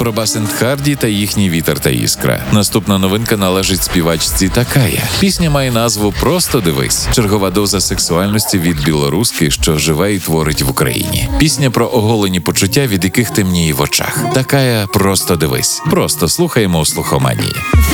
Про Басент Харді та їхній «Вітер та іскра». Наступна новинка належить співачці Такая. Пісня має назву «Просто дивись». Чергова доза сексуальності від білоруски, що живе і творить в Україні. Пісня про оголені почуття, від яких темніє в очах. Такая «Просто дивись». Просто слухаємо у слухоманії.